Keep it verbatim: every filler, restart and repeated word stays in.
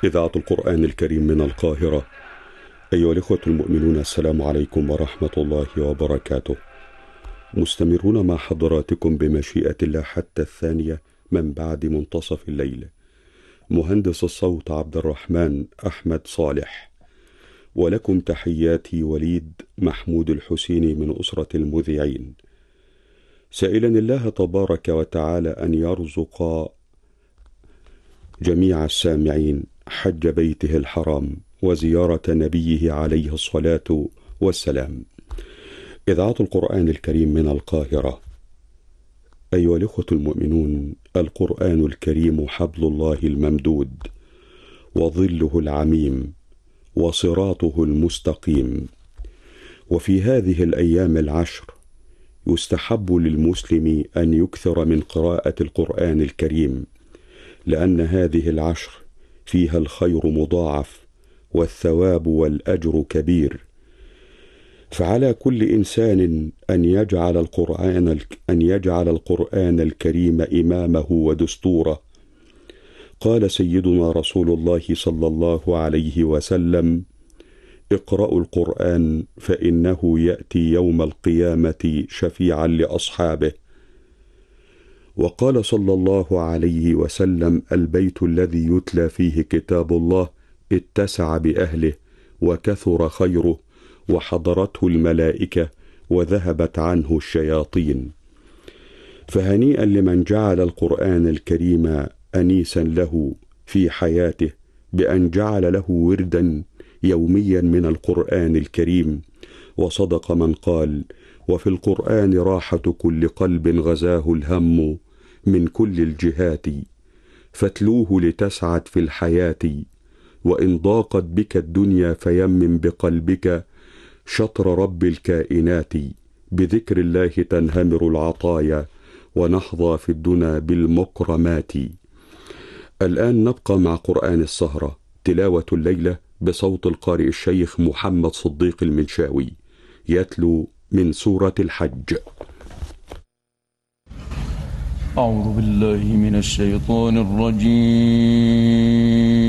إذاعة القرآن الكريم من القاهرة. أيها الإخوة المؤمنون، السلام عليكم ورحمة الله وبركاته. مستمرون مع حضراتكم بمشيئة الله حتى الثانية من بعد منتصف الليل. مهندس الصوت عبد الرحمن أحمد صالح، ولكم تحياتي وليد محمود الحسيني من أسرة المذيعين، سائلا الله تبارك وتعالى أن يرزق جميع السامعين حج بيته الحرام وزيارة نبيه عليه الصلاة والسلام. إذاعة القرآن الكريم من القاهرة. أيها الإخوة المؤمنون، القرآن الكريم حبل الله الممدود وظله العميم وصراطه المستقيم. وفي هذه الأيام العشر يستحب للمسلم أن يكثر من قراءة القرآن الكريم، لأن هذه العشر فيها الخير مضاعف والثواب والأجر كبير. فعلى كل إنسان أن يجعل القرآن أن يجعل القرآن الكريم إمامه ودستوره. قال سيدنا رسول الله صلى الله عليه وسلم: اقرأوا القرآن فإنه يأتي يوم القيامة شفيعا لأصحابه. وقال صلى الله عليه وسلم: البيت الذي يتلى فيه كتاب الله اتسع بأهله وكثر خيره وحضرته الملائكة وذهبت عنه الشياطين. فهنيئا لمن جعل القرآن الكريم أنيسا له في حياته، بأن جعل له وردا يوميا من القرآن الكريم. وصدق من قال: وفي القرآن راحة كل قلب غزاه الهم من كل الجهات، فاتلوه لتسعد في الحياة، وإن ضاقت بك الدنيا فيمن بقلبك شطر رب الكائنات. بذكر الله تنهمر العطايا ونحظى في الدنا بالمكرمات. الآن نبقى مع قرآن السهرة، تلاوة الليلة بصوت القارئ الشيخ محمد صديق المنشاوي، يتلو من سورة الحج. أعوذ بالله من الشيطان الرجيم.